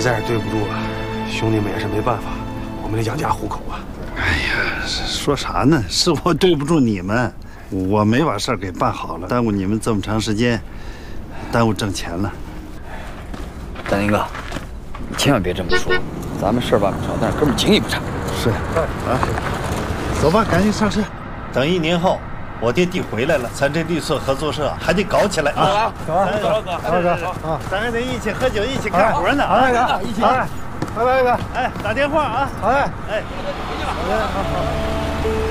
实在是对不住了，兄弟们也是没办法，我们得养家糊口啊。 哎呀，说啥呢？是我对不住你们，我没把事儿给办好了，耽误你们这么长时间，耽误挣钱了。 大宁哥，你千万别这么说，咱们事儿办不成，但是哥们情义不差。 是啊，走吧，赶紧上车。等1年后，我爹地回来了，咱这绿色合作社还得搞起来啊！ 走了，走了，哥， 啊，咱还得一起喝酒，一起干活呢。 好嘞，哥，一起。拜拜，哥。 哎，打电话啊！ 好嘞， 哎， 回去了。 好嘞，好。